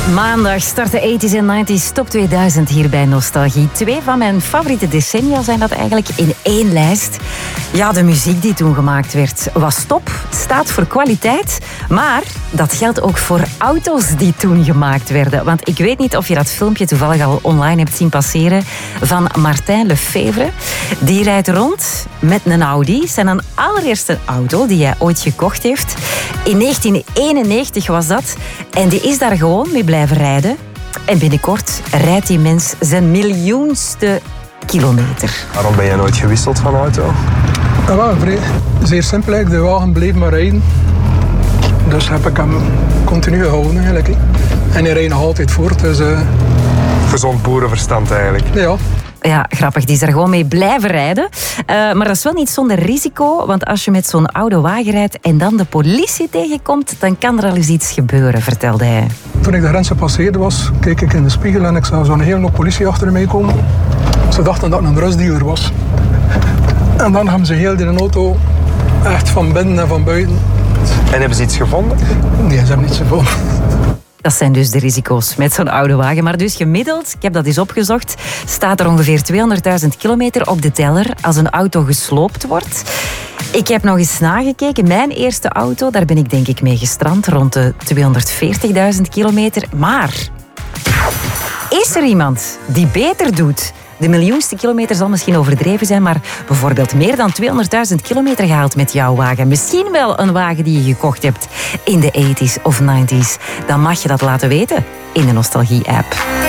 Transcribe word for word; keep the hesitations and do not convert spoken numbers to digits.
Maandag start de tachtiger en negentiger top tweeduizend hier bij Nostalgie. Twee van mijn favoriete decennia zijn dat eigenlijk in één lijst. Ja, de muziek die toen gemaakt werd was top, staat voor kwaliteit. Maar dat geldt ook voor auto's die toen gemaakt werden. Want ik weet niet of je dat filmpje toevallig al online hebt zien passeren van Martin Lefevre. Die rijdt rond met een Audi. Zijn een allereerste auto die hij ooit gekocht heeft. In negentien eenennegentig was dat. En die is daar gewoon mee blijven rijden. En binnenkort rijdt die mens zijn miljoenste kilometer. Waarom ben je nooit gewisseld van auto? Ja, wel, vrij, zeer simpel. De wagen bleef maar rijden. Dus heb ik hem continu gehouden eigenlijk. En hij rijdt nog altijd voort. Dus, uh... Gezond boerenverstand eigenlijk. Ja. Ja, grappig. Die is er gewoon mee blijven rijden. Uh, maar dat is wel niet zonder risico. Want als je met zo'n oude wagen rijdt en dan de politie tegenkomt, dan kan er al eens iets gebeuren, vertelde hij. Toen ik de grens gepasseerd was, keek ik in de spiegel en ik zag zo'n hele hoop politie achter mij komen. Ze dachten dat ik een drugsdealer was. En dan hebben ze heel die auto echt van binnen en van buiten. En hebben ze iets gevonden? Nee, ze hebben niets gevonden. Dat zijn dus de risico's met zo'n oude wagen. Maar dus gemiddeld, ik heb dat eens opgezocht, staat er ongeveer tweehonderdduizend kilometer op de teller als een auto gesloopt wordt. Ik heb nog eens nagekeken. Mijn eerste auto, daar ben ik denk ik mee gestrand, rond de tweehonderdveertigduizend kilometer. Maar is er iemand die beter doet? De miljoenste kilometer zal misschien overdreven zijn, maar bijvoorbeeld meer dan tweehonderdduizend kilometer gehaald met jouw wagen. Misschien wel een wagen die je gekocht hebt in de tachtigers of negentiger. Dan mag je dat laten weten in de Nostalgie-app.